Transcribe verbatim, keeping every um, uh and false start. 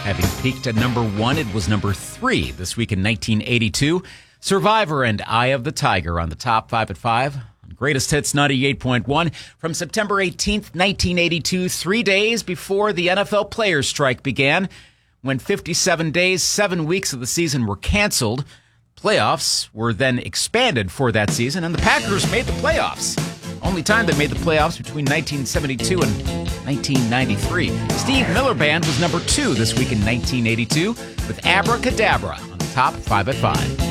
Having peaked at number one, it was number three this week in nineteen eighty-two. Survivor and Eye of the Tiger on the top five at five. Greatest Hits ninety-eight point one from September eighteenth, nineteen eighty-two, three days before the N F L players' strike began, when fifty-seven days, seven weeks of the season were canceled. Playoffs were then expanded for that season, and the Packers made the playoffs. Only time they made the playoffs between nineteen seventy-two and nineteen ninety-three. Steve Miller Band was number two this week in nineteen eighty-two with Abracadabra on the top five at five.